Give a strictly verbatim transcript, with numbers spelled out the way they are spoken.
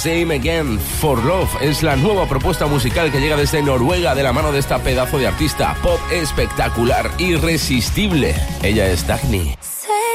Same Again for Love es la nueva propuesta musical que llega desde Noruega de la mano de esta pedazo de artista pop espectacular, irresistible. Ella es Dagny.